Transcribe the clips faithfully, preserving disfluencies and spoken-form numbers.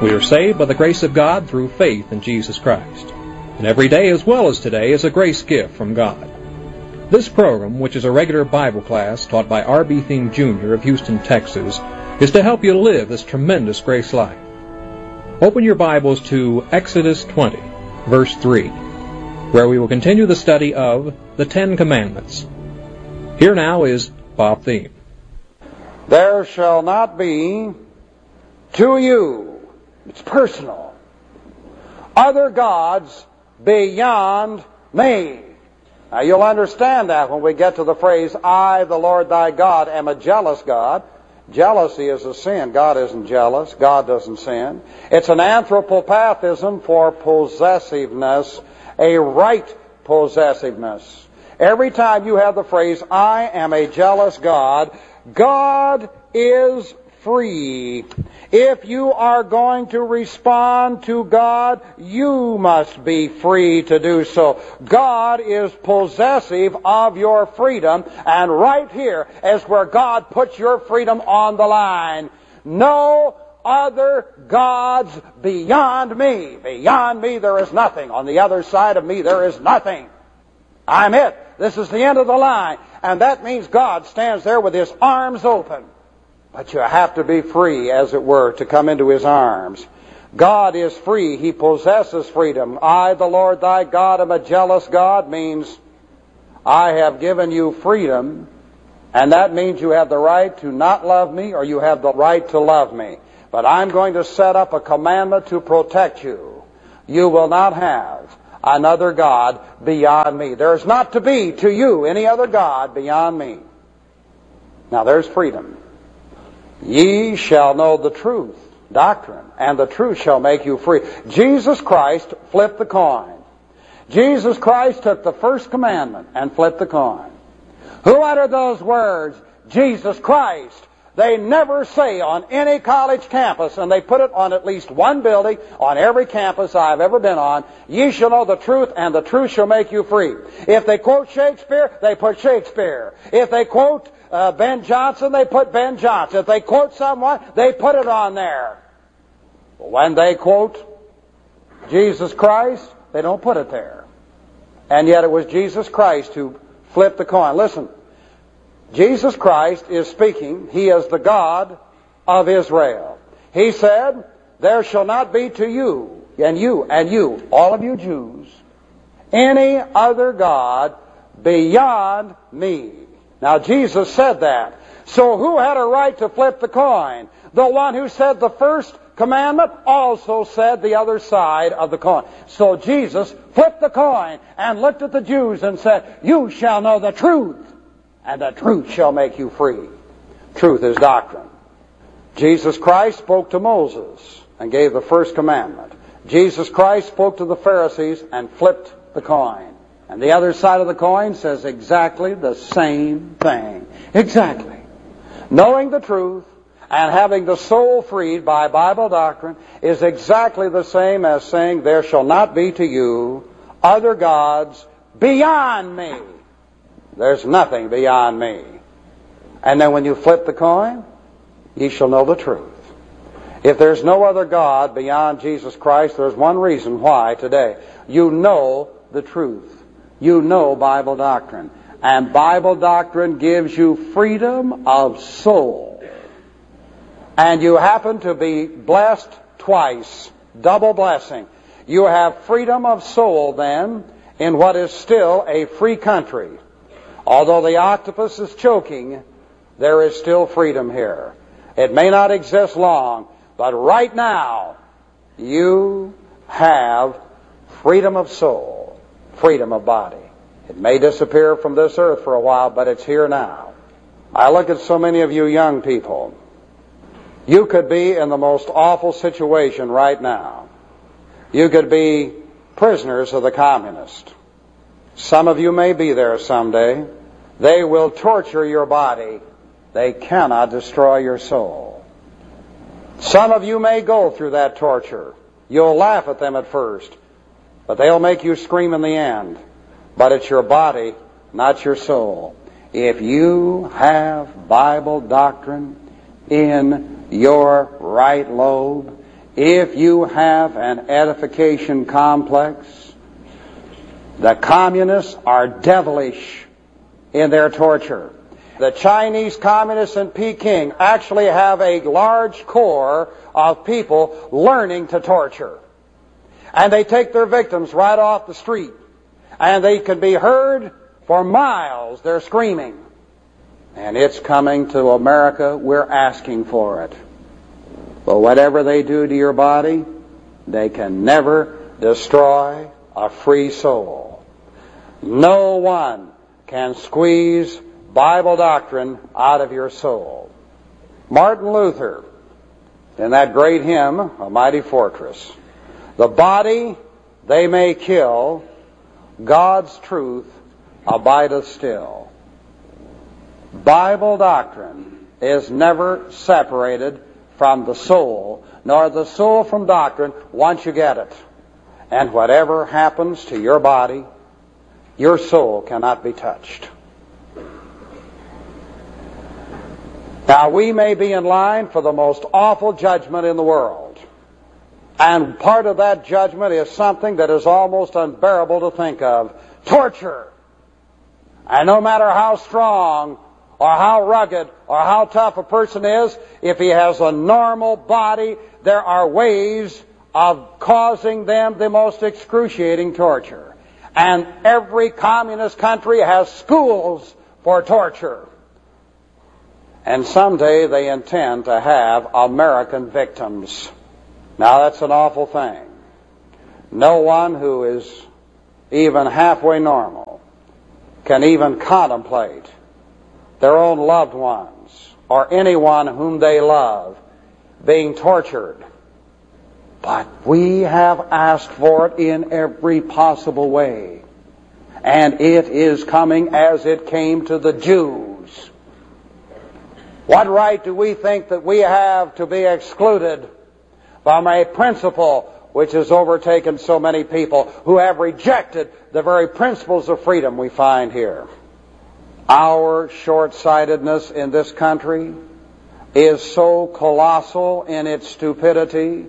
We are saved by the grace of God through faith in Jesus Christ. And every day as well as today is a grace gift from God. This program, which is a regular Bible class taught by R B Thiem Junior of Houston, Texas, is to help you live this tremendous grace life. Open your Bibles to Exodus twenty, verse three, where we will continue the study of the Ten Commandments. Here now is Bob Thiem. There shall not be to you, it's personal, other gods beyond me. Now you'll understand that when we get to the phrase, I, the Lord thy God, am a jealous God. Jealousy is a sin. God isn't jealous. God doesn't sin. It's an anthropopathism for possessiveness, a right possessiveness. Every time you have the phrase, I am a jealous God, God is free. If you are going to respond to God, you must be free to do so. God is possessive of your freedom, and right here is where God puts your freedom on the line. No other gods beyond me. Beyond me there is nothing. On the other side of me there is nothing. I'm it. This is the end of the line. And that means God stands there with His arms open. But you have to be free, as it were, to come into His arms. God is free. He possesses freedom. I, the Lord thy God, am a jealous God means I have given you freedom, and that means you have the right to not love me or you have the right to love me. But I'm going to set up a commandment to protect you. You will not have another God beyond me. There is not to be to you any other God beyond me. Now there's freedom. Ye shall know the truth, doctrine, and the truth shall make you free. Jesus Christ flipped the coin. Jesus Christ took the first commandment and flipped the coin. Who uttered those words? Jesus Christ. They never say on any college campus, and they put it on at least one building on every campus I've ever been on, ye shall know the truth, and the truth shall make you free. If they quote Shakespeare, they put Shakespeare. If they quote uh, Ben Jonson, they put Ben Jonson. If they quote someone, they put it on there. But when they quote Jesus Christ, they don't put it there. And yet it was Jesus Christ who flipped the coin. Listen. Jesus Christ is speaking. He is the God of Israel. He said, there shall not be to you, and you, and you, all of you Jews, any other God beyond me. Now Jesus said that. So who had a right to flip the coin? The one who said the first commandment also said the other side of the coin. So Jesus flipped the coin and looked at the Jews and said, you shall know the truth, and the truth shall make you free. Truth is doctrine. Jesus Christ spoke to Moses and gave the first commandment. Jesus Christ spoke to the Pharisees and flipped the coin. And the other side of the coin says exactly the same thing. Exactly. Knowing the truth and having the soul freed by Bible doctrine is exactly the same as saying, there shall not be to you other gods beyond me. There's nothing beyond me. And then when you flip the coin, ye shall know the truth. If there's no other God beyond Jesus Christ, there's one reason why today. You know the truth. You know Bible doctrine. And Bible doctrine gives you freedom of soul. And you happen to be blessed twice. Double blessing. You have freedom of soul then in what is still a free country. Although the octopus is choking, there is still freedom here. It may not exist long, but right now, you have freedom of soul, freedom of body. It may disappear from this earth for a while, but it's here now. I look at so many of you young people. You could be in the most awful situation right now. You could be prisoners of the communists. Some of you may be there someday. They will torture your body. They cannot destroy your soul. Some of you may go through that torture. You'll laugh at them at first, but they'll make you scream in the end. But it's your body, not your soul. If you have Bible doctrine in your right lobe, if you have an edification complex, the communists are devilish in their torture. The Chinese communists in Peking actually have a large core of people learning to torture. And they take their victims right off the street. And they can be heard for miles. They're screaming. And it's coming to America. We're asking for it. But whatever they do to your body, they can never destroy a free soul. No one can squeeze Bible doctrine out of your soul. Martin Luther, in that great hymn, A Mighty Fortress, the body they may kill, God's truth abideth still. Bible doctrine is never separated from the soul, nor the soul from doctrine once you get it. And whatever happens to your body, your soul cannot be touched. Now, we may be in line for the most awful judgment in the world. And part of that judgment is something that is almost unbearable to think of. Torture. And no matter how strong or how rugged or how tough a person is, if he has a normal body, there are ways of causing them the most excruciating torture. And every communist country has schools for torture. And someday they intend to have American victims. Now that's an awful thing. No one who is even halfway normal can even contemplate their own loved ones or anyone whom they love being tortured. But we have asked for it in every possible way. And it is coming as it came to the Jews. What right do we think that we have to be excluded from a principle which has overtaken so many people who have rejected the very principles of freedom we find here? Our short-sightedness in this country is so colossal in its stupidity,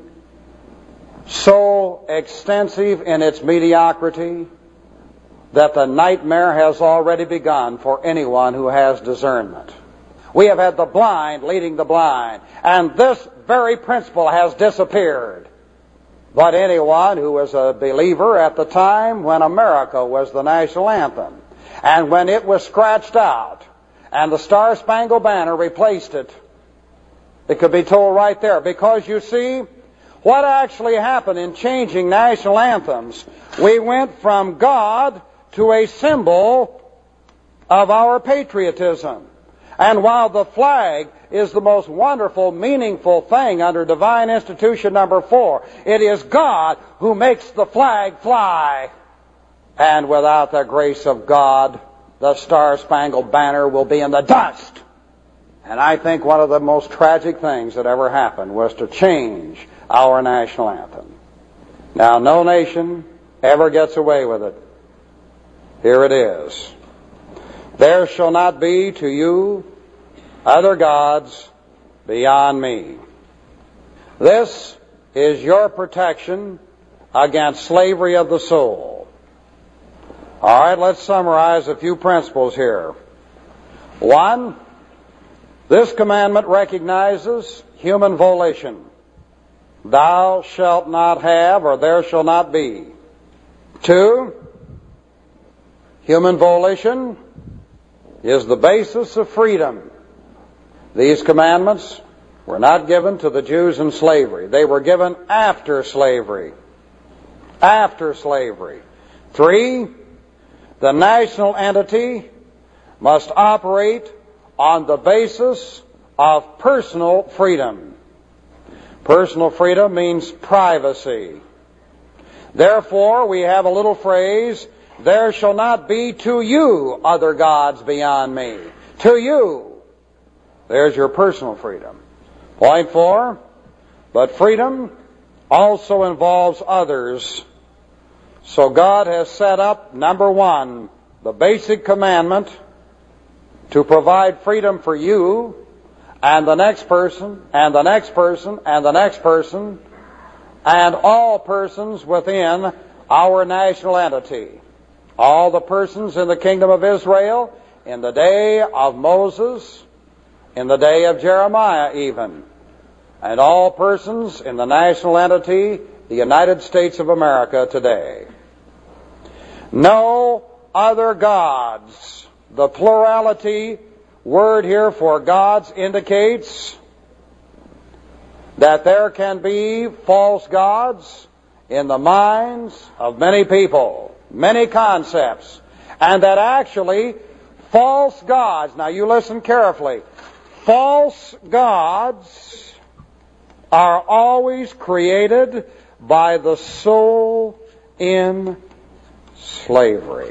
so extensive in its mediocrity, that the nightmare has already begun for anyone who has discernment. We have had the blind leading the blind, and this very principle has disappeared. But anyone who was a believer at the time when America was the national anthem, and when it was scratched out, and the Star-Spangled Banner replaced it, it could be told right there. Because you see, what actually happened in changing national anthems, we went from God to a symbol of our patriotism. And while the flag is the most wonderful, meaningful thing under divine institution number four, it is God who makes the flag fly. And without the grace of God, the Star-Spangled Banner will be in the dust. And I think one of the most tragic things that ever happened was to change our national anthem. Now, no nation ever gets away with it. Here it is. There shall not be to you other gods beyond me. This is your protection against slavery of the soul. All right, let's summarize a few principles here. One, this commandment recognizes human volition. Thou shalt not have, or there shall not be. Two, human volition is the basis of freedom. These commandments were not given to the Jews in slavery. They were given after slavery. After slavery. Three, the national entity must operate on the basis of personal freedom. Personal freedom means privacy. Therefore, we have a little phrase, there shall not be to you other gods beyond me. To you. There's your personal freedom. Point four, but freedom also involves others. So God has set up, number one, the basic commandment to provide freedom for you and the next person and the next person and the next person and all persons within our national entity. All the persons in the kingdom of Israel in the day of Moses, in the day of Jeremiah even, and all persons in the national entity, the United States of America today. No other gods. The plurality word here for gods indicates that there can be false gods in the minds of many people, many concepts, and that actually false gods, now you listen carefully, false gods are always created by the soul in slavery.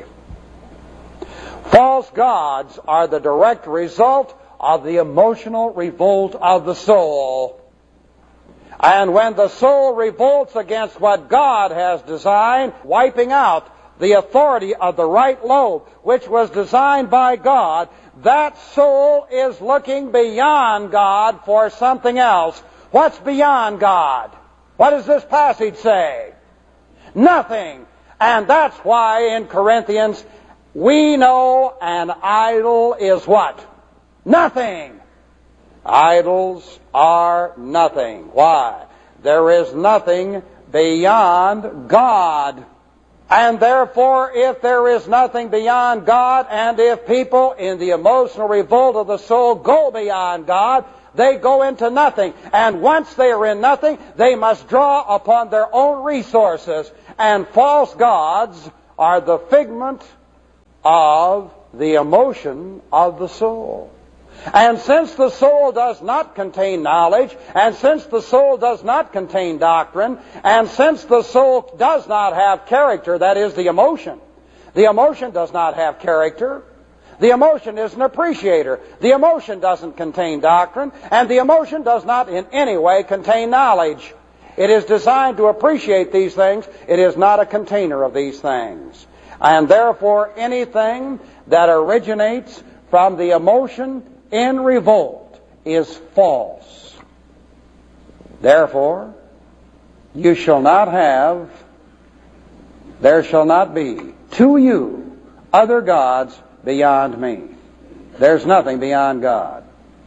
False gods are the direct result of the emotional revolt of the soul. And when the soul revolts against what God has designed, wiping out the authority of the right lobe, which was designed by God, that soul is looking beyond God for something else. What's beyond God? What does this passage say? Nothing. And that's why in Corinthians we know an idol is what? Nothing. Idols are nothing. Why? There is nothing beyond God. And therefore, if there is nothing beyond God, and if people in the emotional revolt of the soul go beyond God, they go into nothing. And once they are in nothing, they must draw upon their own resources. And false gods are the figment of the emotion of the soul. And since the soul does not contain knowledge, and since the soul does not contain doctrine, and since the soul does not have character, that is the emotion, the emotion does not have character, the emotion is an appreciator, the emotion doesn't contain doctrine, and the emotion does not in any way contain knowledge. It is designed to appreciate these things. It is not a container of these things. And therefore, anything that originates from the emotion in revolt is false. Therefore, you shall not have, there shall not be to you other gods beyond me. There's nothing beyond God.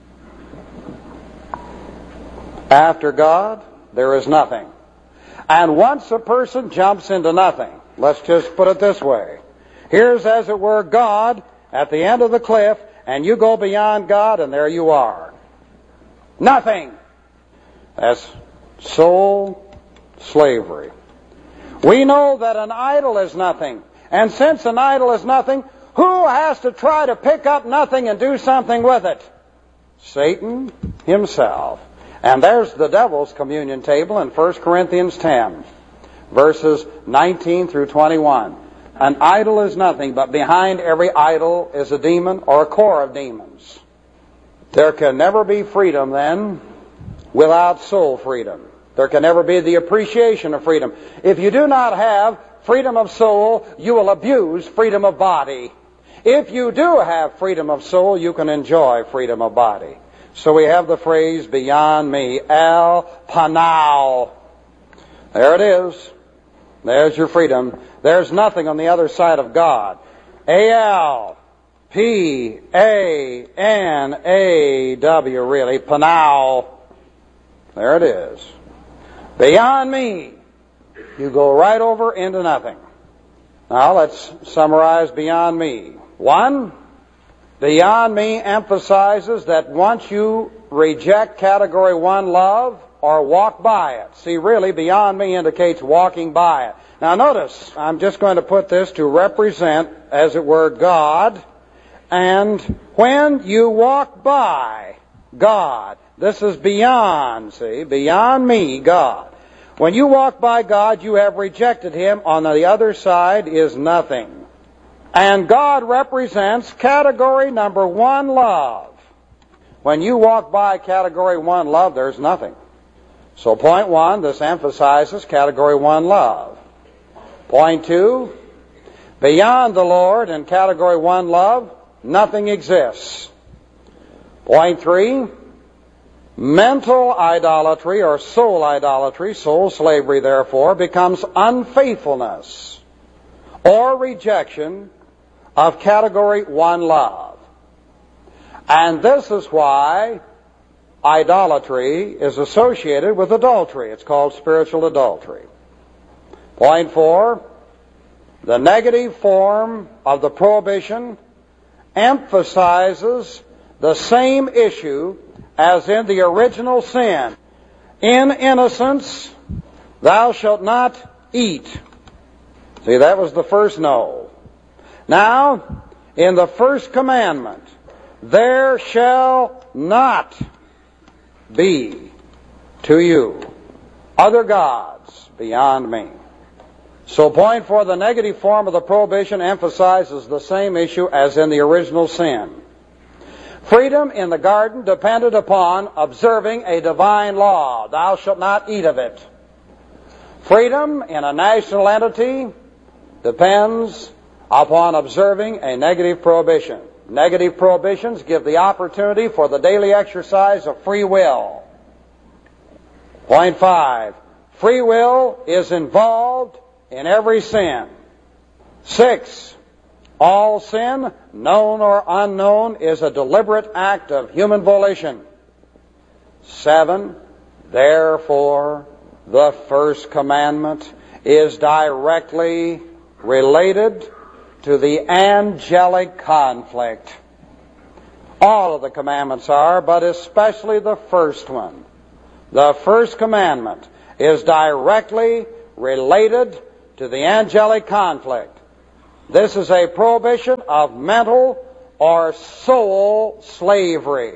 After God, there is nothing. And once a person jumps into nothing, let's just put it this way. Here's, as it were, God at the end of the cliff, and you go beyond God, and there you are. Nothing. That's soul slavery. We know that an idol is nothing. And since an idol is nothing, who has to try to pick up nothing and do something with it? Satan himself. And there's the devil's communion table in First Corinthians ten, verses nineteen through twenty-one. An idol is nothing, but behind every idol is a demon or a core of demons. There can never be freedom, then, without soul freedom. There can never be the appreciation of freedom. If you do not have freedom of soul, you will abuse freedom of body. If you do have freedom of soul, you can enjoy freedom of body. So we have the phrase, beyond me, al panao. There it is. There's your freedom. There's nothing on the other side of God. A L P A N A W, really. Panao. There it is. Beyond me. You go right over into nothing. Now let's summarize beyond me. One, beyond me emphasizes that once you reject category one love or walk by it. See, really, beyond me indicates walking by it. Now notice, I'm just going to put this to represent, as it were, God. And when you walk by God, this is beyond, see, beyond me, God. When you walk by God, you have rejected Him. On the other side is nothing. And God represents category number one, love. When you walk by category one, love, there's nothing. So point one, this emphasizes category one, love. Point two, beyond the Lord in category one, love, nothing exists. Point three, Mental idolatry or soul idolatry, soul slavery therefore, becomes unfaithfulness or rejection of category one love. And this is why idolatry is associated with adultery. It's called spiritual adultery. Point four, the negative form of the prohibition emphasizes the same issue as in the original sin. In innocence, thou shalt not eat. See, that was the first no. Now, in the first commandment, there shall not be to you other gods beyond me. So point for the negative form of the prohibition emphasizes the same issue as in the original sin. Freedom in the garden depended upon observing a divine law. Thou shalt not eat of it. Freedom in a national entity depends upon observing a negative prohibition. Negative prohibitions give the opportunity for the daily exercise of free will. Point five, free will is involved in every sin. Six, all sin, known or unknown, is a deliberate act of human volition. Seven, therefore, the first commandment is directly related to the angelic conflict. All of the commandments are, but especially the first one. The first commandment is directly related to the angelic conflict. This is a prohibition of mental or soul slavery.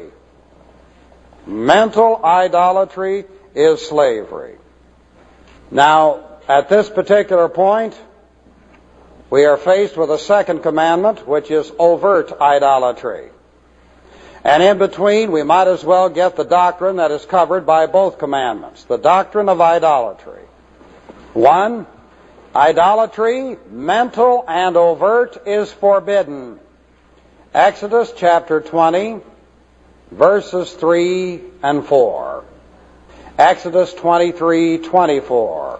Mental idolatry is slavery. Now, at this particular point, we are faced with a second commandment, which is overt idolatry. And in between, we might as well get the doctrine that is covered by both commandments, the doctrine of idolatry. One, idolatry, mental and overt, is forbidden. Exodus chapter twenty, verses three and four. Exodus twenty-three, twenty-four.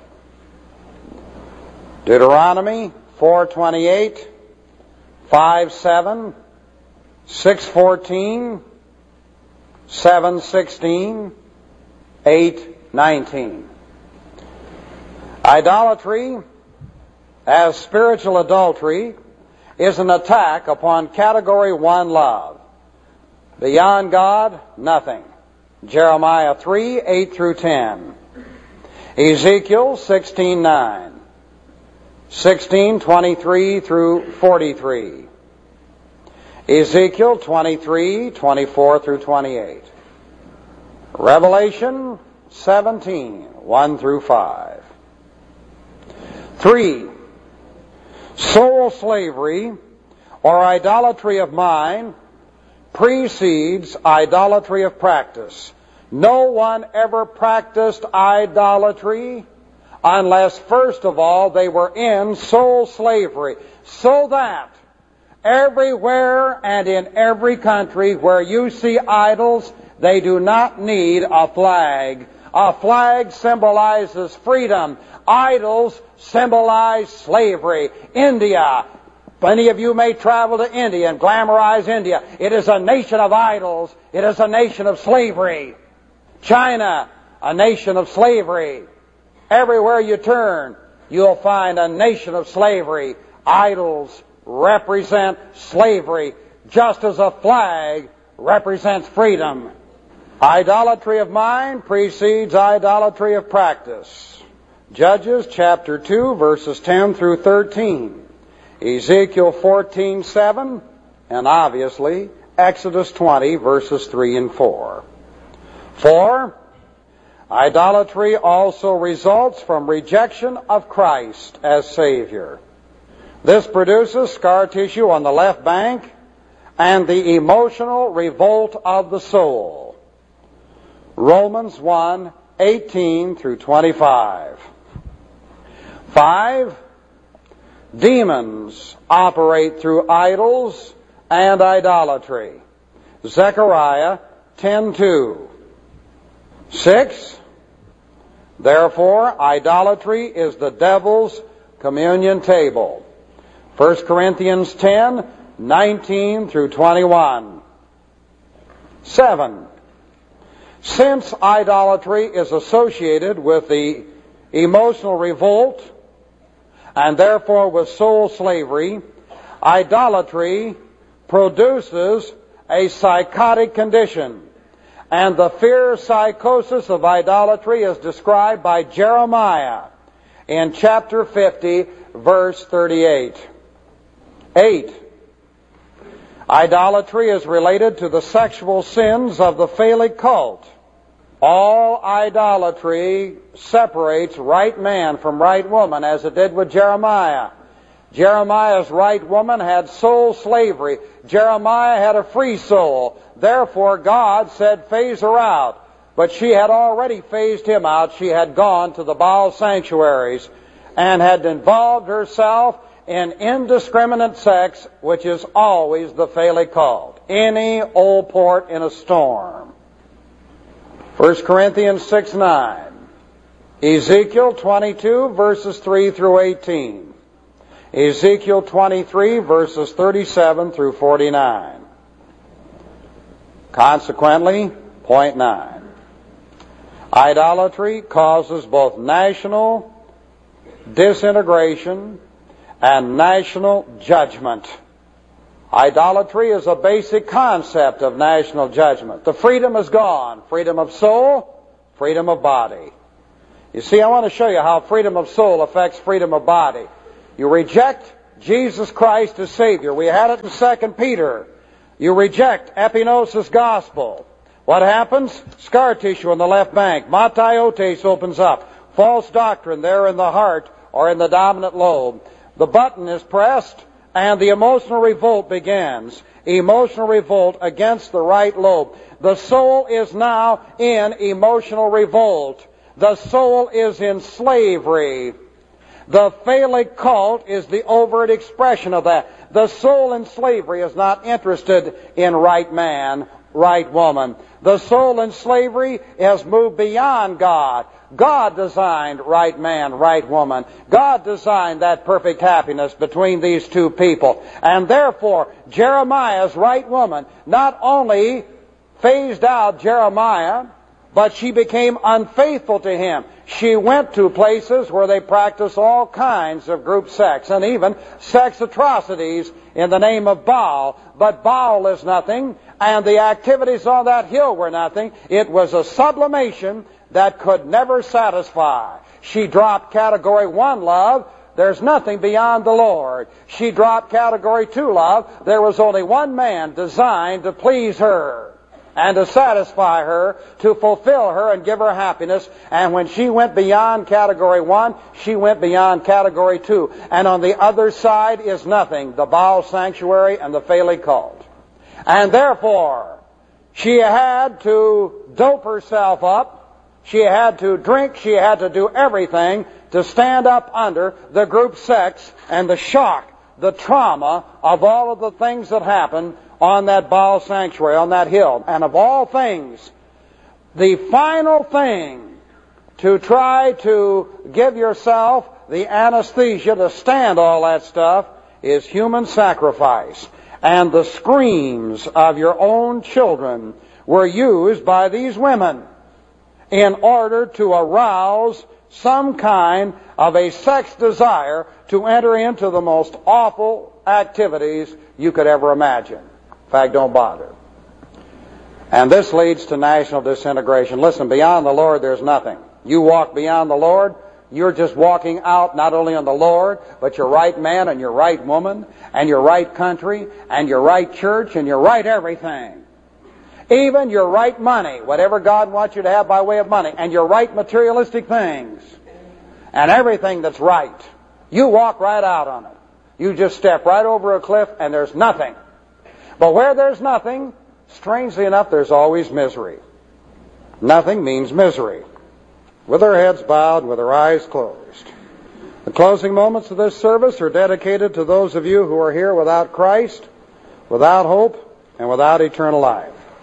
Deuteronomy four twenty-eight, five seven, six fourteen, seven sixteen, eight nineteen. Idolatry, as spiritual adultery, is an attack upon category one love. Beyond God, nothing. Jeremiah three, eight through ten. Ezekiel sixteen, nine. sixteen, twenty-three through forty-three. Ezekiel twenty-three, twenty-four through twenty-eight. Revelation seventeen, one through five. Three, soul slavery or idolatry of mind precedes idolatry of practice. No one ever practiced idolatry unless, first of all, they were in soul slavery, so that everywhere and in every country where you see idols, they do not need a flag. A flag symbolizes freedom. Idols symbolize slavery. India, many of you may travel to India and glamorize India. It is a nation of idols. It is a nation of slavery. China, a nation of slavery. Everywhere you turn, you'll find a nation of slavery. Idols represent slavery, just as a flag represents freedom. Idolatry of mind precedes idolatry of practice. Judges chapter two, verses ten through thirteen. Ezekiel fourteen, seven, and obviously Exodus twenty, verses three and four. Four, idolatry also results from rejection of Christ as Savior. This produces scar tissue on the left bank and the emotional revolt of the soul. Romans one, eighteen through twenty-five. Five, demons operate through idols and idolatry. Zechariah ten two. Six, therefore, idolatry is the devil's communion table. First Corinthians ten, nineteen through twenty-one. Seven, since idolatry is associated with the emotional revolt and therefore with soul slavery, idolatry produces a psychotic condition. And the fear psychosis of idolatry is described by Jeremiah in chapter fifty, verse thirty-eight. Eight, idolatry is related to the sexual sins of the Phallic cult. All idolatry separates right man from right woman, as it did with Jeremiah. Jeremiah's right woman had soul slavery. Jeremiah had a free soul. Therefore, God said, phase her out. But she had already phased him out. She had gone to the Baal sanctuaries and had involved herself in indiscriminate sex, which is always the Phallic cult. Any old port in a storm. First Corinthians six nine. Ezekiel twenty-two, verses three through eighteen. Ezekiel twenty-three, verses thirty-seven through forty-nine. Consequently, point nine. Idolatry causes both national disintegration and national judgment. Idolatry is a basic concept of national judgment. The freedom is gone. Freedom of soul, freedom of body. You see, I want to show you how freedom of soul affects freedom of body. You reject Jesus Christ as Savior. We had it in Second Peter. You reject epinosis gospel. What happens? Scar tissue in the left bank. Mataiotes opens up. False doctrine there in the heart or in the dominant lobe. The button is pressed and the emotional revolt begins. Emotional revolt against the right lobe. The soul is now in emotional revolt. The soul is in slavery. The Phallic cult is the overt expression of that. The soul in slavery is not interested in right man, right woman. The soul in slavery has moved beyond God. God designed right man, right woman. God designed that perfect happiness between these two people. And therefore, Jeremiah's right woman not only phased out Jeremiah, but she became unfaithful to him. She went to places where they practice all kinds of group sex and even sex atrocities in the name of Baal. But Baal is nothing, and the activities on that hill were nothing. It was a sublimation that could never satisfy. She dropped category one love. There's nothing beyond the Lord. She dropped category two love. There was only one man designed to please her and to satisfy her, to fulfill her and give her happiness. And when she went beyond category one, she went beyond category two. And on the other side is nothing, the Baal sanctuary and the Phallic cult. And therefore, she had to dope herself up. She had to drink. She had to do everything to stand up under the group sex and the shock, the trauma of all of the things that happened on that Baal sanctuary, on that hill. And of all things, the final thing to try to give yourself the anesthesia to stand all that stuff is human sacrifice. And the screams of your own children were used by these women in order to arouse some kind of a sex desire to enter into the most awful activities you could ever imagine. In fact, don't bother. And this leads to national disintegration. Listen, beyond the Lord, there's nothing. You walk beyond the Lord, you're just walking out not only on the Lord, but your right man and your right woman, and your right country, and your right church, and your right everything. Even your right money, whatever God wants you to have by way of money, and your right materialistic things, and everything that's right. You walk right out on it. You just step right over a cliff, and there's nothing. But where there's nothing, strangely enough, there's always misery. Nothing means misery. With our heads bowed, with our eyes closed. The closing moments of this service are dedicated to those of you who are here without Christ, without hope, and without eternal life.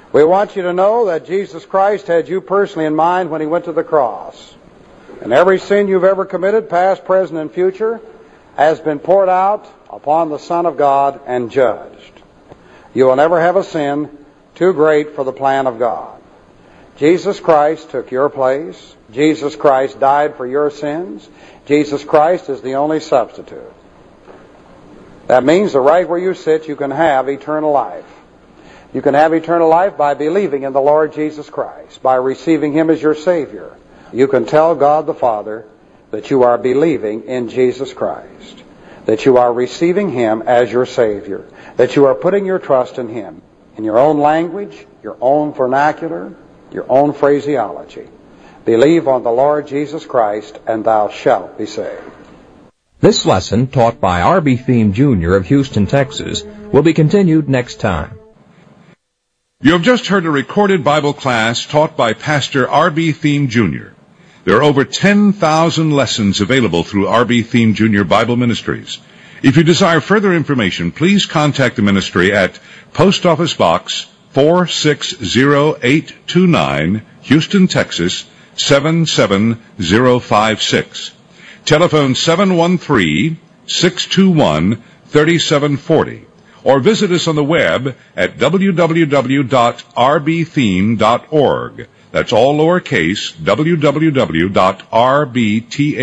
We want you to know that Jesus Christ had you personally in mind when he went to the cross. And every sin you've ever committed, past, present, and future, has been poured out upon the Son of God and judged. You will never have a sin too great for the plan of God. Jesus Christ took your place. Jesus Christ died for your sins. Jesus Christ is the only substitute. That means that right where you sit, you can have eternal life. You can have eternal life by believing in the Lord Jesus Christ, by receiving him as your Savior. You can tell God the Father that you are believing in Jesus Christ, that you are receiving him as your Savior, that you are putting your trust in him, in your own language, your own vernacular, your own phraseology. Believe on the Lord Jesus Christ, and thou shalt be saved. This lesson, taught by R B Thiem Junior of Houston, Texas, will be continued next time. You have just heard a recorded Bible class taught by Pastor R B Thiem Junior There are over ten thousand lessons available through R B Thiem Junior Bible Ministries. If you desire further information, please contact the ministry at Post Office Box four six zero eight two nine, Houston, Texas seven seven zero five six. Telephone seven one three, six two one, three seven four zero. Or visit us on the web at w w w dot r b thiem dot org. That's all lowercase, w w w dot r b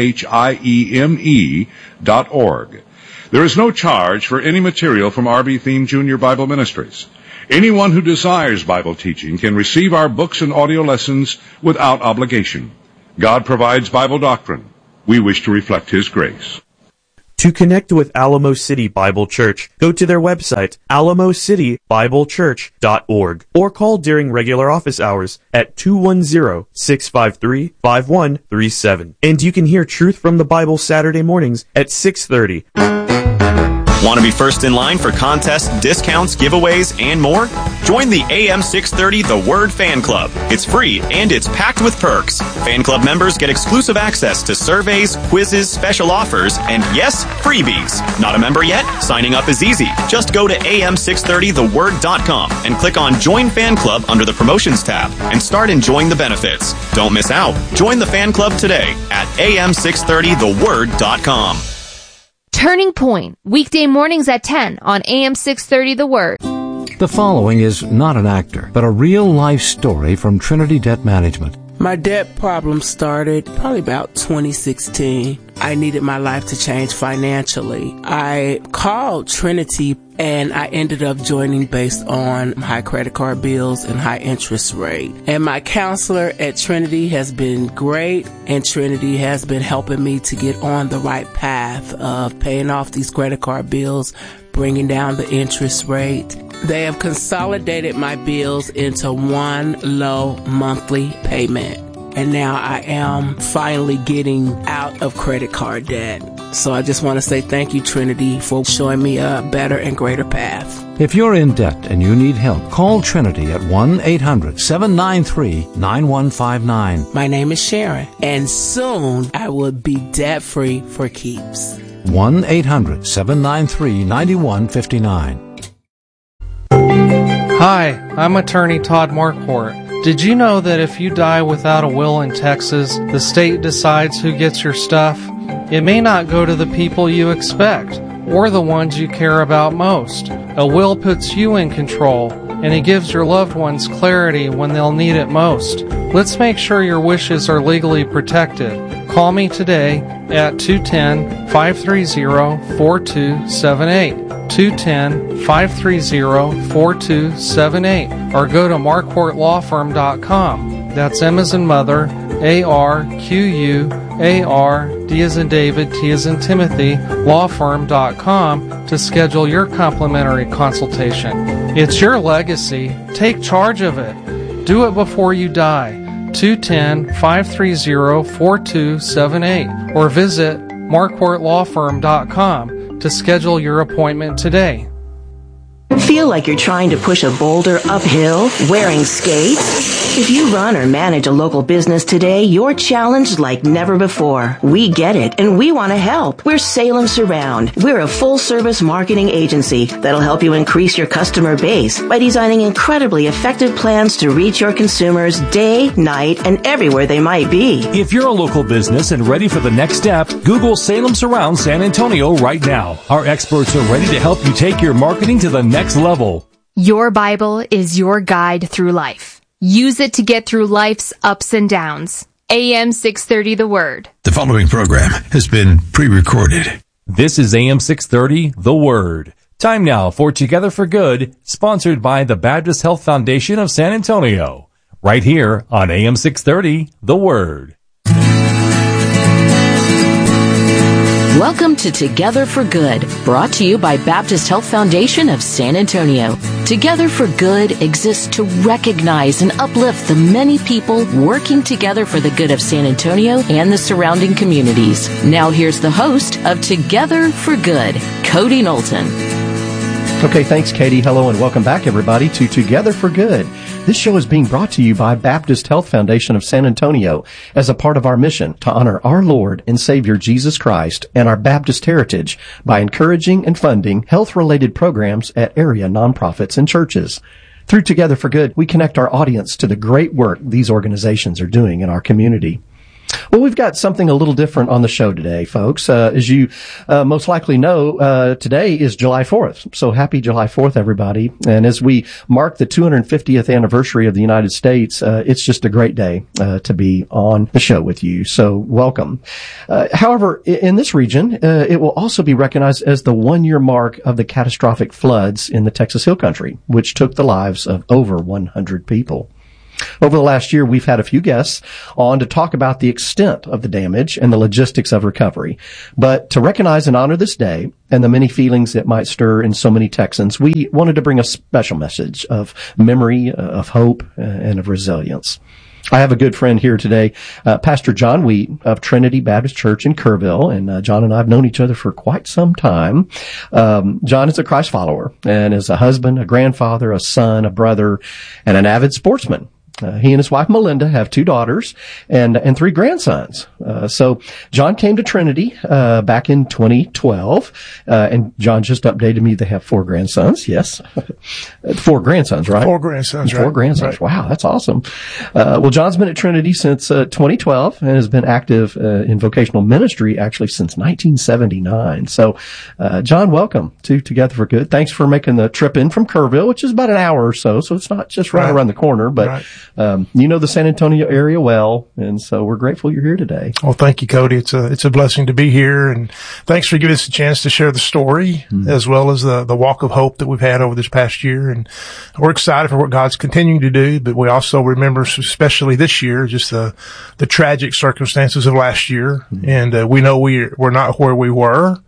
thiem dot org. There is no charge for any material from R B Thiem Junior Bible Ministries. Anyone who desires Bible teaching can receive our books and audio lessons without obligation. God provides Bible doctrine. We wish to reflect his grace. To connect with Alamo City Bible Church, go to their website, alamo city bible church dot org, or call during regular office hours at two one zero, six five three, five one three seven. And you can hear Truth from the Bible Saturday mornings at six thirty. Want to be first in line for contests, discounts, giveaways, and more? Join the A M six thirty The Word Fan Club. It's free, and it's packed with perks. Fan Club members get exclusive access to surveys, quizzes, special offers, and yes, freebies. Not a member yet? Signing up is easy. Just go to a m six thirty the word dot com and click on Join Fan Club under the Promotions tab and start enjoying the benefits. Don't miss out. Join the fan club today at a m six thirty the word dot com. Turning Point, weekday mornings at ten on A M six thirty The Word. The following is not an actor, but a real-life story from Trinity Debt Management. My debt problem started probably about twenty sixteen. I needed my life to change financially. I called Trinity and I ended up joining based on high credit card bills and high interest rate. And my counselor at Trinity has been great, and Trinity has been helping me to get on the right path of paying off these credit card bills, bringing down the interest rate. They have consolidated my bills into one low monthly payment. And now I am finally getting out of credit card debt. So I just want to say thank you, Trinity, for showing me a better and greater path. If you're in debt and you need help, call Trinity at one eight hundred seven nine three nine one five nine. My name is Sharon, and soon I will be debt-free for keeps. one eight hundred seven nine three nine one five nine. Hi, I'm attorney Todd Marquardt. Did you know that if you die without a will in Texas, the state decides who gets your stuff? It may not go to the people you expect, or the ones you care about most. A will puts you in control, and it gives your loved ones clarity when they'll need it most. Let's make sure your wishes are legally protected. Call me today at two one zero, five three zero, four two seven eight. two one zero, five three zero, four two seven eight, or go to marquardt law firm dot com. That's M as in mother, A R Q U A R, D as in David, T as in Timothy, law firm dot com to schedule your complimentary consultation. It's your legacy. Take charge of it. Do it before you die. two one zero, five three zero, four two seven eight, or visit marquardt law firm dot com to schedule your appointment today. Feel like you're trying to push a boulder uphill wearing skates? If you run or manage a local business today, you're challenged like never before. We get it, and we want to help. We're Salem Surround. We're a full-service marketing agency that'll help you increase your customer base by designing incredibly effective plans to reach your consumers day, night, and everywhere they might be. If you're a local business and ready for the next step, Google Salem Surround San Antonio right now. Our experts are ready to help you take your marketing to the next level. Your Bible is your guide through life. Use it to get through life's ups and downs. A M six thirty The Word. The following program has been pre-recorded. This is A M six thirty The Word. Time now for Together for Good, sponsored by the Baptist Health Foundation of San Antonio. Right here on A M six thirty The Word. Welcome to Together for Good, brought to you by Baptist Health Foundation of San Antonio. Together for Good exists to recognize and uplift the many people working together for the good of San Antonio and the surrounding communities. Now here's the host of Together for Good, Cody Knowlton. Okay, thanks, Katie. Hello, and welcome back, everybody, to Together for Good. This show is being brought to you by Baptist Health Foundation of San Antonio as a part of our mission to honor our Lord and Savior Jesus Christ and our Baptist heritage by encouraging and funding health-related programs at area nonprofits and churches. Through Together for Good, we connect our audience to the great work these organizations are doing in our community. Well, we've got something a little different on the show today, folks. Uh, as you uh, most likely know, uh, today is July fourth. So happy July fourth, everybody. And as we mark the two hundred fiftieth anniversary of the United States, uh, it's just a great day uh, to be on the show with you. So welcome. Uh, however, in this region, uh, it will also be recognized as the one-year mark of the catastrophic floods in the Texas Hill Country, which took the lives of over one hundred people. Over the last year, we've had a few guests on to talk about the extent of the damage and the logistics of recovery. But to recognize and honor this day and the many feelings it might stir in so many Texans, we wanted to bring a special message of memory, of hope, and of resilience. I have a good friend here today, uh, Pastor John Wheat of Trinity Baptist Church in Kerrville, and uh, John and I have known each other for quite some time. Um, John is a Christ follower and is a husband, a grandfather, a son, a brother, and an avid sportsman. Uh, he and his wife Melinda have two daughters and and three grandsons. Uh, so John came to Trinity uh, back in twenty twelve, uh, and John just updated me. They have four grandsons. Yes, four grandsons, right? Four grandsons, Four right? grandsons. Right. Wow, that's awesome. Uh, well, John's been at Trinity since uh, twenty twelve and has been active uh, in vocational ministry actually since nineteen seventy-nine. So, uh, John, welcome to Together for Good. Thanks for making the trip in from Kerrville, which is about an hour or so. So it's not just right, right. around the corner, but. Right. Um, you know the San Antonio area well, and so we're grateful you're here today. Well, thank you, Cody. It's a, it's a blessing to be here, and thanks for giving us a chance to share the story mm-hmm. as well as the, the walk of hope that we've had over this past year. And we're excited for what God's continuing to do, but we also remember, especially this year, just the, the tragic circumstances of last year. Mm-hmm. And, uh, we know we, we're not where we were,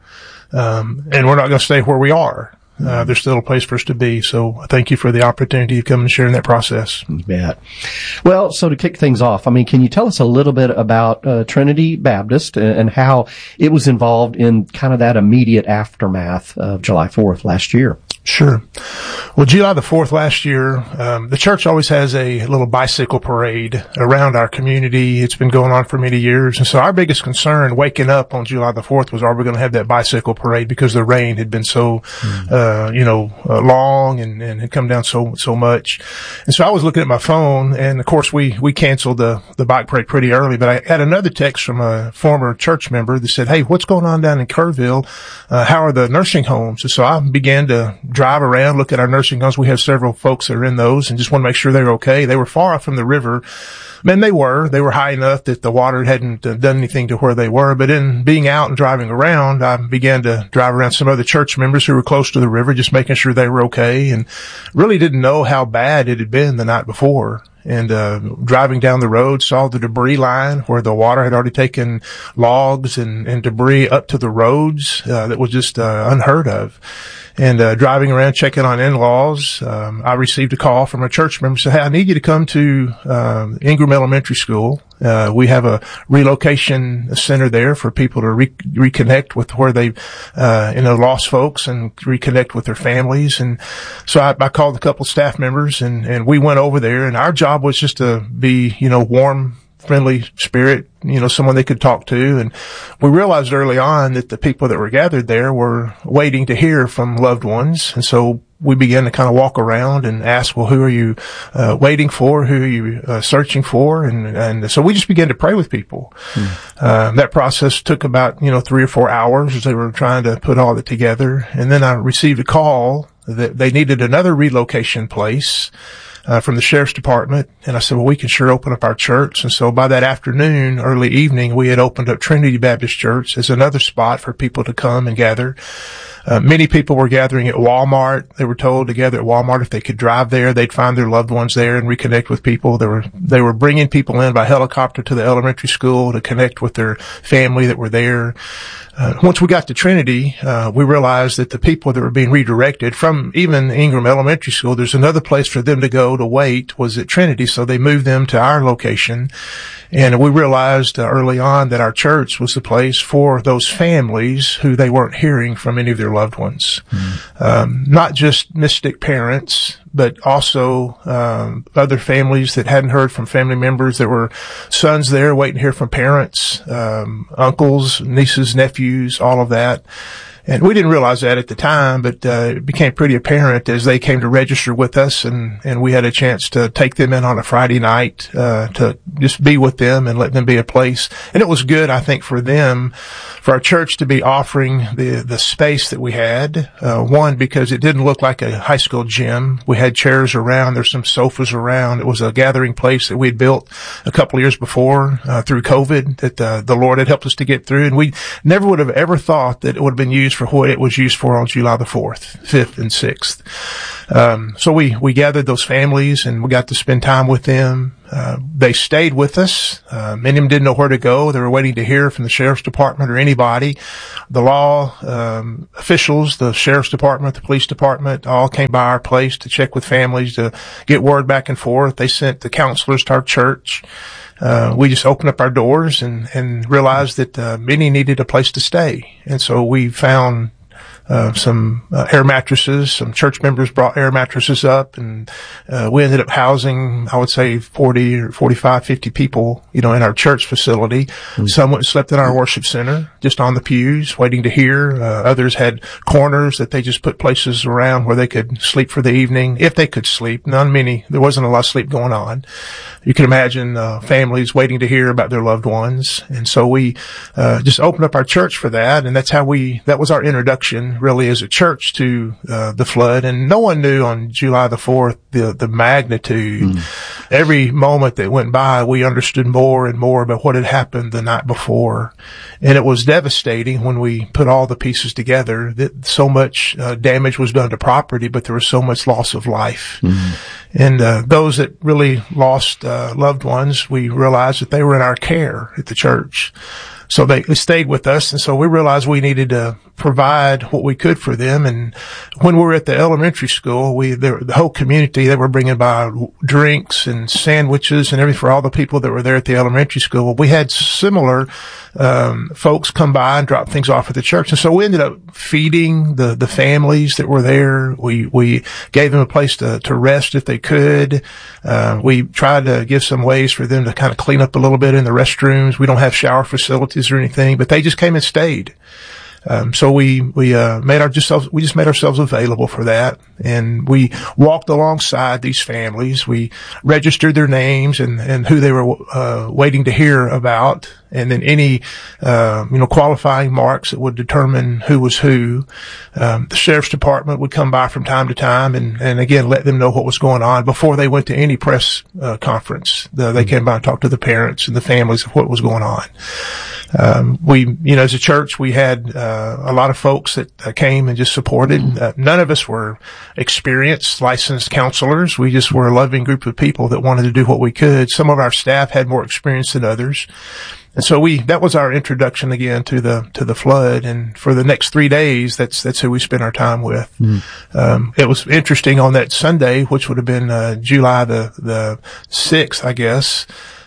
um, and we're not going to stay where we are. Uh, there's still a place for us to be. So thank you for the opportunity to come and share in that process. You bet. Well, so to kick things off, I mean, can you tell us a little bit about uh, Trinity Baptist and how it was involved in kind of that immediate aftermath of July fourth last year? Sure. Well, July the fourth last year, um, the church always has a little bicycle parade around our community. It's been going on for many years. And so our biggest concern waking up on July the fourth was, are we going to have that bicycle parade? Because the rain had been so, mm. uh, you know, uh, long and, and had come down so, so much. And so I was looking at my phone, and of course we, we canceled the, the bike parade pretty early, but I had another text from a former church member that said, hey, what's going on down in Kerrville? Uh, how are the nursing homes? And so I began to drive around, look at our nursing homes. We have several folks that are in those and just want to make sure they're okay. They were far off from the river. Man, they were. They were high enough that the water hadn't uh, done anything to where they were. But in being out and driving around, I began to drive around some other church members who were close to the river, just making sure they were okay, and really didn't know how bad it had been the night before. And uh driving down the road, saw the debris line where the water had already taken logs and, and debris up to the roads. Uh, that was just uh, unheard of. And uh driving around checking on in-laws, um, I received a call from a church member saying, hey, I need you to come to uh, Ingram Elementary School. Uh, we have a relocation center there for people to re- reconnect with where they, uh, you know, lost folks and reconnect with their families. And so I, I called a couple of staff members and, and we went over there, and our job was just to be, you know, warm, friendly spirit, you know, someone they could talk to. And we realized early on that the people that were gathered there were waiting to hear from loved ones. And so we began to kind of walk around and ask, well, who are you uh, waiting for? Who are you uh, searching for? And, and so we just began to pray with people. Hmm. Uh, that process took about, you know, three or four hours as they were trying to put all of it together. And then I received a call that they needed another relocation place Uh, from the sheriff's department. And I said, well, we can sure open up our church. And so by that afternoon, early evening, we had opened up Trinity Baptist Church as another spot for people to come and gather. Uh, many people were gathering at Walmart. They were told to gather at Walmart. If they could drive there, they'd find their loved ones there and reconnect with people. They were, they were bringing people in by helicopter to the elementary school to connect with their family that were there. Uh, once we got to Trinity, uh, we realized that the people that were being redirected from even Ingram Elementary School, there's another place for them to go to wait, was at Trinity. So they moved them to our location. And we realized uh, early on that our church was the place for those families who they weren't hearing from any of their loved ones. Mm. Um, not just mystic parents, but also um, other families that hadn't heard from family members. There were sons there waiting to hear from parents, um, uncles, nieces, nephews, all of that. And we didn't realize that at the time, but uh, it became pretty apparent as they came to register with us, and, and we had a chance to take them in on a Friday night uh, to just be with them and let them be a place. And it was good, I think, for them, for our church to be offering the the space that we had. Uh, one, because it didn't look like a high school gym. We had chairs around. There's some sofas around. It was a gathering place that we'd built a couple of years before uh, through COVID that uh, the Lord had helped us to get through. And we never would have ever thought that it would have been used for what it was used for on July the fourth, fifth, and sixth. Um, so we, we gathered those families and we got to spend time with them. Uh, they stayed with us. Uh, many of them didn't know where to go. They were waiting to hear from the sheriff's department or anybody. The law, um, officials, the sheriff's department, the police department all came by our place to check with families, to get word back and forth. They sent the counselors to our church. Uh, we just opened up our doors and, and realized that, uh, many needed a place to stay. And so we found, uh, some uh, air mattresses. Some church members brought air mattresses up, and, uh, we ended up housing, I would say, forty or forty-five, fifty people, you know, in our church facility. Mm-hmm. Some went, slept in our worship center, just on the pews, waiting to hear. Uh, others had corners that they just put places around where they could sleep for the evening, if they could sleep. Not many, there wasn't a lot of sleep going on. You can imagine uh, families waiting to hear about their loved ones. And so we uh, just opened up our church for that, and that's how we, that was our introduction really as a church to uh, the flood. And no one knew on July the fourth the, the magnitude. Mm. Every moment that went by, we understood more and more about what had happened the night before. And it was devastating when we put all the pieces together that so much uh, damage was done to property, but there was so much loss of life. Mm. And uh, those that really lost uh, loved ones, we realized that they were in our care at the church. So they, they stayed with us, and so we realized we needed to provide what we could for them. And when we were at the elementary school, we the, the whole community, they were bringing by drinks and sandwiches and everything for all the people that were there at the elementary school. We had similar um folks come by and drop things off at the church, and so we ended up feeding the the families that were there. We we gave them a place to to rest if they could. Uh, we tried to give some ways for them to kind of clean up a little bit in the restrooms. We don't have shower facilities or anything, but they just came and stayed. Um, so we, we, uh, made our just, we just made ourselves available for that. And we walked alongside these families. We registered their names and, and who they were, uh, waiting to hear about. And then any, uh, you know, qualifying marks that would determine who was who. Um, the sheriff's department would come by from time to time and, and again, let them know what was going on before they went to any press, uh, conference. The, they came by and talked to the parents and the families of what was going on. Um, we, you know, as a church, we had, uh, a lot of folks that uh, came and just supported. Uh, none of us were experienced, licensed counselors. We just were a loving group of people that wanted to do what we could. Some of our staff had more experience than others. And so we, that was our introduction again to the, to the flood. And for the next three days, that's, that's who we spent our time with. Mm. Um, it was interesting on that Sunday, which would have been, uh, July the, the sixth, I guess.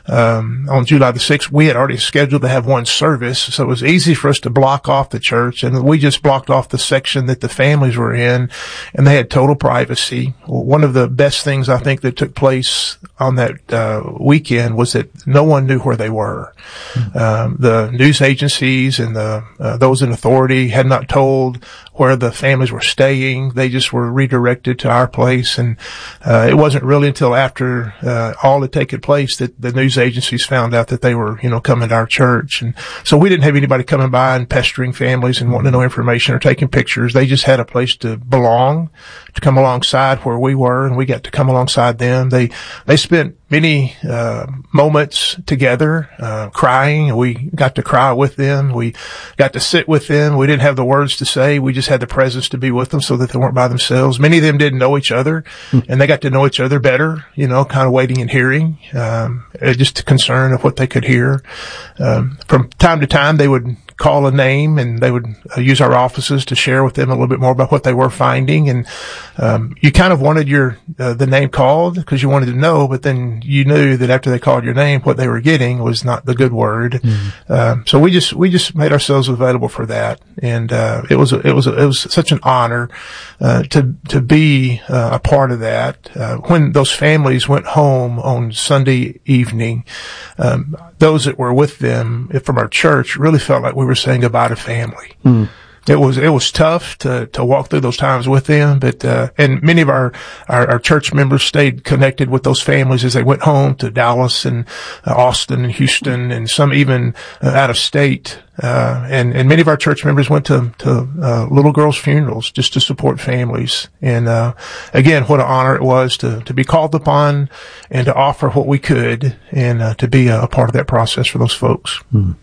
um, on July the sixth, we had already scheduled to have one service, so it was easy for us to block off the church, and we just blocked off the section that the families were in, and they had total privacy. One of the best things I think that took place on that uh, weekend was that no one knew where they were. Mm-hmm. Um, the news agencies and the uh, those in authority had not told where the families were staying. They just were redirected to our place, and uh, it wasn't really until after uh, all had taken place that the news agencies found out that they were, you know, coming to our church. And so we didn't have anybody coming by and pestering families and wanting to know information or taking pictures. They just had a place to belong, to come alongside where we were, and we got to come alongside them. They they spent many uh moments together, uh crying. We got to cry with them. We got to sit with them. We didn't have the words to say. We just had the presence to be with them so that they weren't by themselves. Many of them didn't know each other, and they got to know each other better, you know, kind of waiting and hearing, um just a concern of what they could hear. Um from time to time, they would call a name, and they would uh, use our offices to share with them a little bit more about what they were finding. And um you kind of wanted your uh, the name called because you wanted to know, but then you knew that after they called your name, what they were getting was not the good word. Mm-hmm. Um so we just we just made ourselves available for that, and uh it was a, it was a, it was such an honor uh to to be uh, a part of that. Uh, when those families went home on Sunday evening, um those that were with them from our church really felt like we were saying goodbye to family. Mm. It was, it was tough to, to walk through those times with them, but, uh, and many of our, our, our church members stayed connected with those families as they went home to Dallas and uh, Austin and Houston, and some even uh, out of state. Uh, and, and many of our church members went to, to, uh, little girls' funerals just to support families. And, uh, again, what an honor it was to, to be called upon and to offer what we could, and, uh, to be a, a part of that process for those folks. Mm.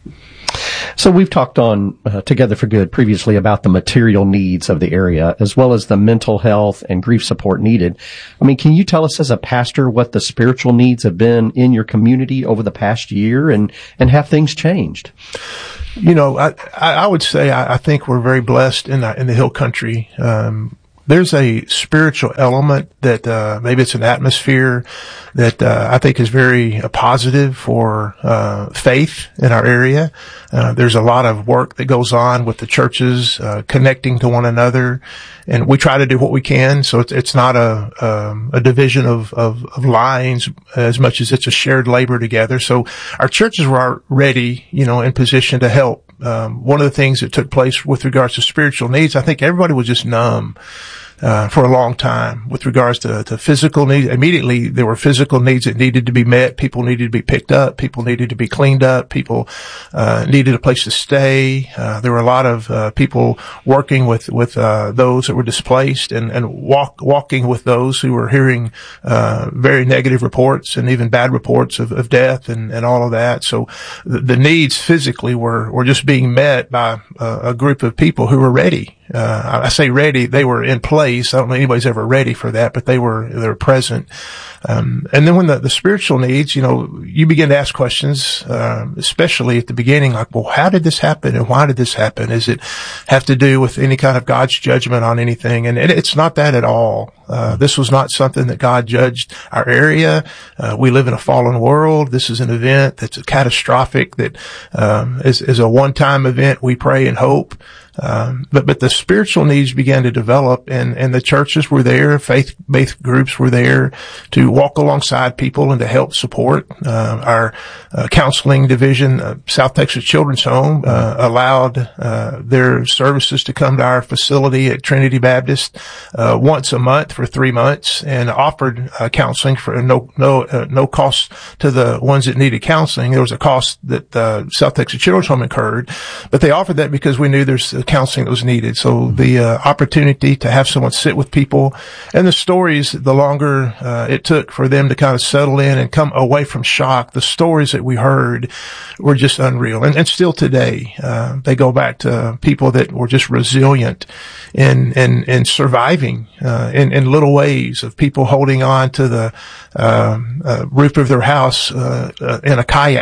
So we've talked on uh, Together for Good previously about the material needs of the area, as well as the mental health and grief support needed. I mean, can you tell us as a pastor what the spiritual needs have been in your community over the past year, and, and have things changed? You know, I, I would say I, I think we're very blessed in the, in the Hill Country. Um, There's a spiritual element that, uh, maybe it's an atmosphere that, uh, I think is very uh, positive for, uh, faith in our area. Uh, there's a lot of work that goes on with the churches, uh, connecting to one another, and we try to do what we can. So it's, it's not a, um, a division of, of, of lines as much as it's a shared labor together. So our churches were ready, you know, in position to help. Um, one of the things that took place with regards to spiritual needs, I think everybody was just numb. Uh, for a long time with regards to, to physical needs. Immediately there were physical needs that needed to be met. People needed to be picked up. People needed to be cleaned up. People, uh, needed a place to stay. Uh, there were a lot of, uh, people working with, with, uh, those that were displaced, and, and walk, walking with those who were hearing, uh, very negative reports and even bad reports of, of death and, and all of that. So the, the needs physically were, were just being met by uh, a group of people who were ready. Uh, I say ready, they were in place. I don't know anybody's ever ready for that, but they were, they were present. Um, and then when the, the spiritual needs, you know, you begin to ask questions, uh, especially at the beginning, like, well, how did this happen and why did this happen? Does it have to do with any kind of God's judgment on anything? And it, it's not that at all. Uh, this was not something that God judged our area. Uh, we live in a fallen world. This is an event that's catastrophic, that, um, is, is a one-time event. We pray and hope. Um, but, but the spiritual needs began to develop, and, and the churches were there, faith-based groups were there to walk alongside people and to help support. Uh, our, uh, counseling division, uh, South Texas Children's Home, uh, allowed, uh, their services to come to our facility at Trinity Baptist, uh, once a month for three months and offered, uh, counseling for no, no, uh, no cost to the ones that needed counseling. There was a cost that, uh, South Texas Children's Home incurred, but they offered that because we knew there's counseling that was needed. So the uh, opportunity to have someone sit with people, and the stories, the longer uh, it took for them to kind of settle in and come away from shock, the stories that we heard were just unreal. And, and still today, uh, they go back to people that were just resilient in, in, in surviving, uh, in, in little ways, of people holding on to the, um, uh, roof of their house, uh, uh, in a kayak,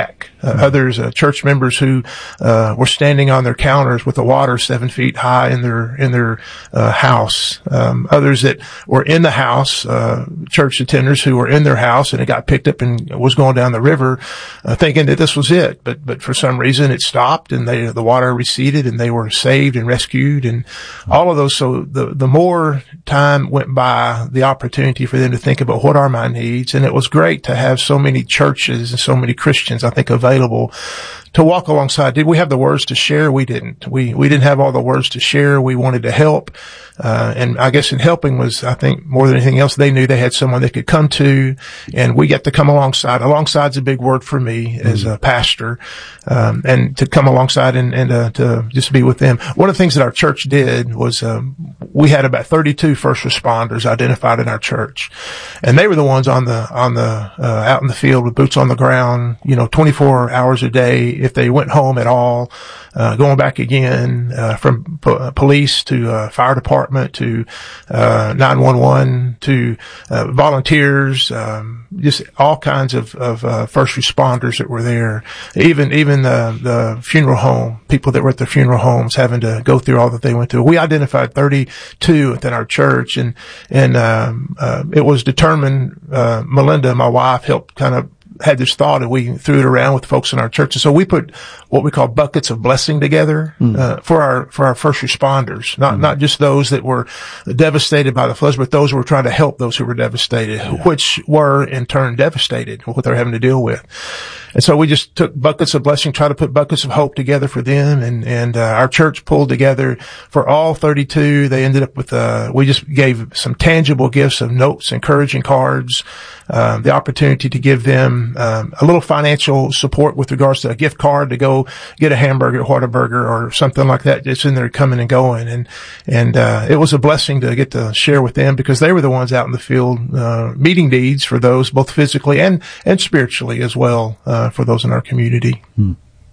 Uh, others, uh, church members who uh, were standing on their counters with the water seven feet high in their in their uh, house. Um, others that were in the house, uh, church attenders who were in their house and it got picked up and was going down the river, uh, thinking that this was it. But but for some reason it stopped and they the water receded and they were saved and rescued and all of those. So the the more time went by, the opportunity for them to think about what are my needs, and it was great to have so many churches and so many Christians, I think, available to walk alongside. Did we have the words to share? We didn't. We we didn't have all the words to share. We wanted to help. Uh, and I guess in helping was, I think, more than anything else, they knew they had someone they could come to, and we got to come alongside. Alongside's a big word for me as a pastor, um, and to come alongside and, and uh, to just be with them. One of the things that our church did was um, we had about thirty-two first responders identified in our church, and they were the ones on the on the uh, out in the field with boots on the ground, you know, twenty-four hours a day if they went home at all. Uh, going back again, uh, from po- police to, uh, fire department to, uh, nine one one to, uh, volunteers, um, just all kinds of, of, uh, first responders that were there. Even, even the, the funeral home, people that were at the funeral homes having to go through all that they went through. We identified thirty-two within our church and, and, um, uh, it was determined, uh, Melinda, my wife, helped kind of had this thought and we threw it around with folks in our church. And so we put what we call buckets of blessing together, mm. uh, for our, for our first responders, not, mm. not just those that were devastated by the floods, but those who were trying to help those who were devastated, yeah. which were in turn devastated with what they're having to deal with. And so we just took buckets of blessing, tried to put buckets of hope together for them. And, and, uh, our church pulled together for all thirty-two. They ended up with, uh, we just gave some tangible gifts of notes, encouraging cards, um, the opportunity to give them, um, a little financial support with regards to a gift card to go get a hamburger, Whataburger or something like that. It's in there coming and going. And, and, uh, it was a blessing to get to share with them because they were the ones out in the field, uh, meeting needs for those both physically and, and spiritually as well, uh, for those in our community. Hmm.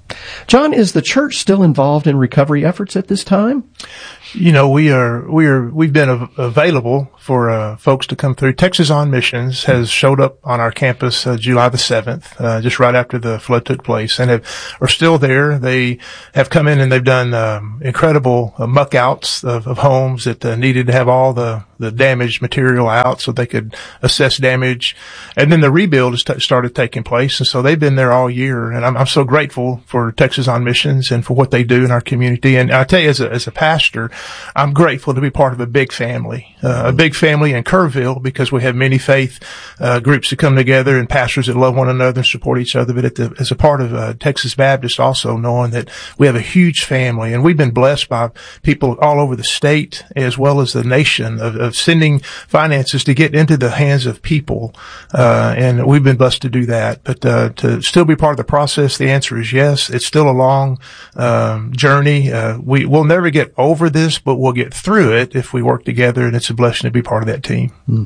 John, is the church still involved in recovery efforts at this time? You know, we are, we are, we've been av- available for, uh, folks to come through. Texas on Missions has showed up on our campus, uh, July the seventh, uh, just right after the flood took place and have, are still there. They have come in and they've done, um, incredible uh, muck outs of, of homes that uh, needed to have all the, the damaged material out so they could assess damage. And then the rebuild has t- started taking place. And so they've been there all year. And I'm, I'm so grateful for Texas on Missions and for what they do in our community. And I tell you, as a, as a pastor, I'm grateful to be part of a big family, uh, a big family in Kerrville because we have many faith, uh, groups that come together and pastors that love one another and support each other. But at the, as a part of, uh, Texas Baptist also knowing that we have a huge family and we've been blessed by people all over the state as well as the nation of, of sending finances to get into the hands of people. Uh, and we've been blessed to do that. But, uh, to still be part of the process, the answer is yes. It's still a long, um, journey. Uh, we, we'll never get over this, but we'll get through it if we work together, and it's a blessing to be part of that team. Hmm.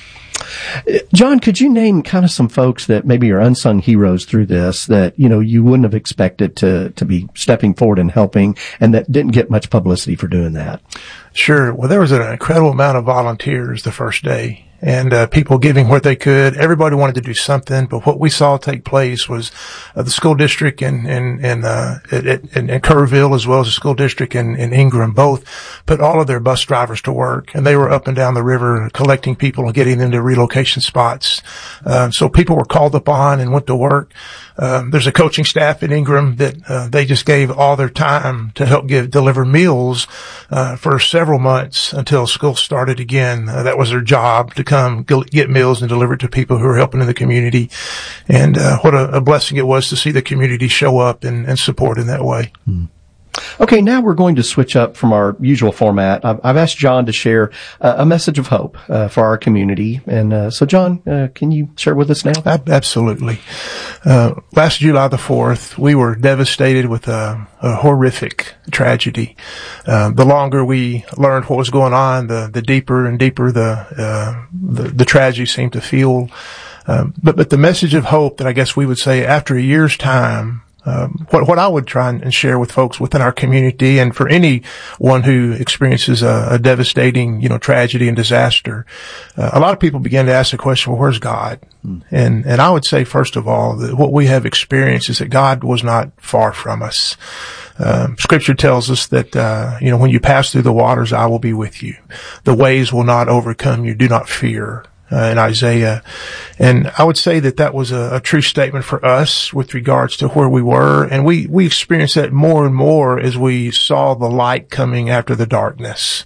John, could you name kind of some folks that maybe are unsung heroes through this that, you know, you wouldn't have expected to, to be stepping forward and helping and that didn't get much publicity for doing that? Sure. Well, there was an incredible amount of volunteers the first day. And uh, people giving what they could. Everybody wanted to do something, but what we saw take place was uh, the school district in in in, uh, in, in Kerrville as well as the school district in, in Ingram both put all of their bus drivers to work, and they were up and down the river collecting people and getting them to relocation spots. Uh, so people were called upon and went to work. Um, there's a coaching staff in Ingram that uh, they just gave all their time to help give deliver meals uh, for several months until school started again. Uh, that was their job, to come get meals and deliver it to people who are helping in the community. And uh, what a, a blessing it was to see the community show up and, and support in that way. Hmm. Okay, now we're going to switch up from our usual format. I've, I've asked John to share uh, a message of hope uh, for our community. And uh, so, John, uh, can you share with us now? Absolutely. Uh, last July the fourth, we were devastated with a, a horrific tragedy. Uh, the longer we learned what was going on, the, the deeper and deeper the, uh, the, the tragedy seemed to feel. Um, but, but the message of hope that I guess we would say after a year's time, Um, what, what I would try and share with folks within our community, and for anyone who experiences a, a devastating, you know, tragedy and disaster, uh, a lot of people begin to ask the question, well, where's God? Mm. And, and I would say, first of all, that what we have experienced is that God was not far from us. Um, scripture tells us that, uh, you know, when you pass through the waters, I will be with you. The waves will not overcome you. Do not fear. Uh, in Isaiah. And I would say that that was a, a true statement for us with regards to where we were. And we, we experienced that more and more as we saw the light coming after the darkness.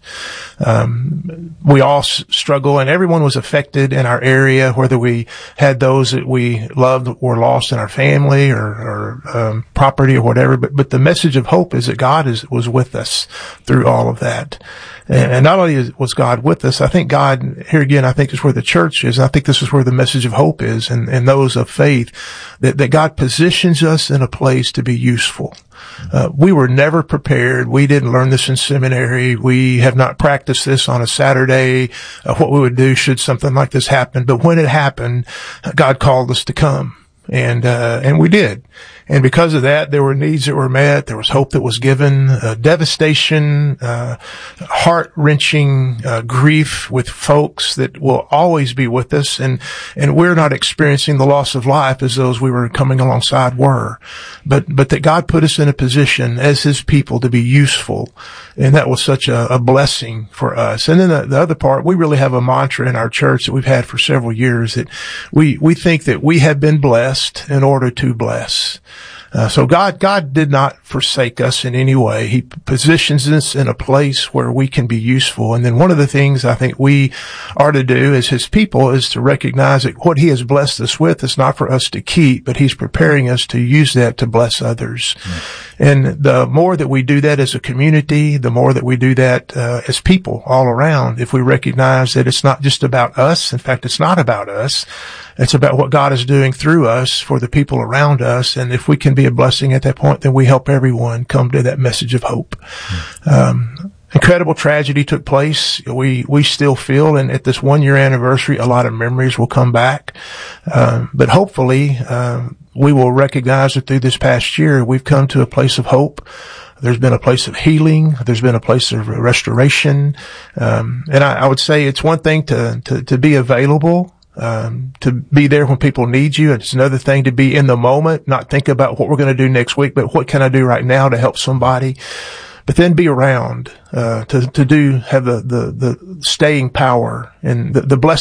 Um, we all s- struggle, and everyone was affected in our area, whether we had those that we loved were lost in our family or, or um, property or whatever. But, but the message of hope is that God is, was with us through all of that. And not only was God with us, I think God, here again, I think is where the church is. And I think this is where the message of hope is, and, and those of faith, that, that God positions us in a place to be useful. Uh, we were never prepared. We didn't learn this in seminary. We have not practiced this on a Saturday, uh, what we would do should something like this happen. But when it happened, God called us to come. And, uh, and we did. And because of that, there were needs that were met. There was hope that was given, uh, devastation, uh, heart-wrenching, uh, grief with folks that will always be with us. And, and we're not experiencing the loss of life as those we were coming alongside were. But, but that God put us in a position as His people to be useful. And that was such a, a blessing for us. And then the, the other part, we really have a mantra in our church that we've had for several years, that we, we think that we have been blessed in order to bless. Uh, so God, God did not forsake us in any way. He positions us in a place where we can be useful. And then one of the things I think we are to do as His people is to recognize that what He has blessed us with is not for us to keep, but He's preparing us to use that to bless others. Mm-hmm. And the more that we do that as a community, the more that we do that uh, as people all around, if we recognize that it's not just about us. In fact, it's not about us. It's about what God is doing through us for the people around us. And if we can be a blessing at that point, then we help everyone come to that message of hope. Mm-hmm. Um, incredible tragedy took place. We, we still feel, and at this one year anniversary, a lot of memories will come back. Um, but hopefully, um, we will recognize that through this past year, we've come to a place of hope. There's been a place of healing. There's been a place of restoration. Um, and I, I would say it's one thing to, to, to be available, um, to be there when people need you. It's another thing to be in the moment, not think about what we're going to do next week, but what can I do right now to help somebody? But then be around, uh, to, to do, have the, the, the staying power and the, the blessing